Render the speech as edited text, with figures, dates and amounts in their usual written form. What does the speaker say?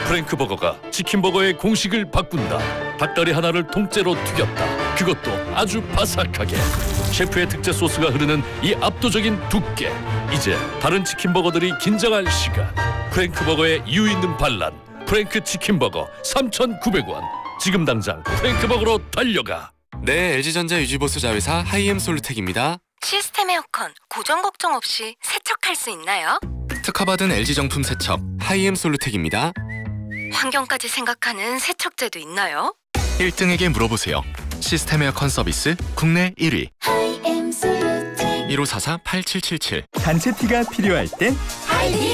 프랭크버거가 치킨버거의 공식을 바꾼다. 닭다리 하나를 통째로 튀겼다. 그것도 아주 바삭하게. 셰프의 특제 소스가 흐르는 이 압도적인 두께. 이제 다른 치킨버거들이 긴장할 시간. 프랭크버거의 이유 있는 반란. 프랭크 치킨버거 3,900원. 지금 당장 프랭크버거로 달려가. 네, LG전자 유지보수 자회사 하이엠 솔루텍입니다. 시스템 에어컨 고정 걱정 없이 세척할 수 있나요? 특허받은 LG 정품 세척 하이엠 솔루텍입니다. 환경까지 생각하는 세척제도 있나요? 1등에게 물어보세요. 시스템 에어컨 서비스 국내 1위. 1544-8777. 단체 티가 필요할 땐